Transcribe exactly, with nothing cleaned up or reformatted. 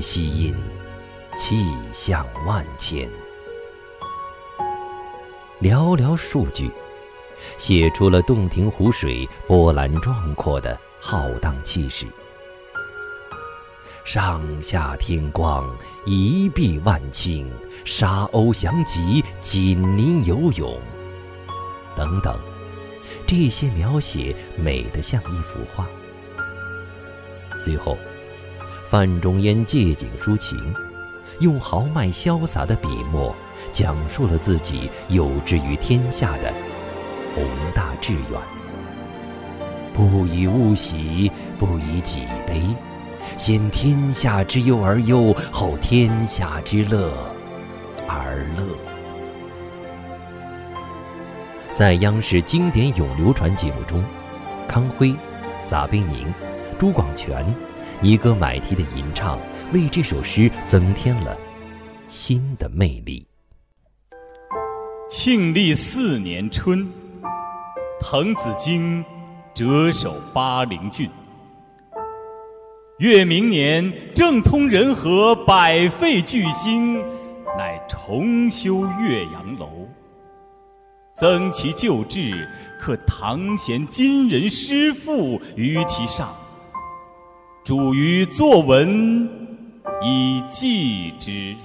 西音，气象万千。寥寥数句，写出了洞庭湖水波澜壮阔的浩荡气势。上下天光，一碧万顷，沙鸥翔集，锦鳞游泳，等等，这些描写美得像一幅画。随后，范仲淹借景抒情，用豪迈潇洒的笔墨，讲述了自己有志于天下的宏大志愿。不以物喜，不以己悲，先天下之忧而忧，后天下之乐而乐。在央视经典咏流传节目中，康辉、撒贝宁、朱广权、尼格买提的吟唱为这首诗增添了新的魅力。 庆历四年春，滕子京谪守巴陵郡。越明年，政通人和，百废具兴，乃重修岳阳楼，增其旧制，刻唐贤今人诗赋于其上，著于作文以记之。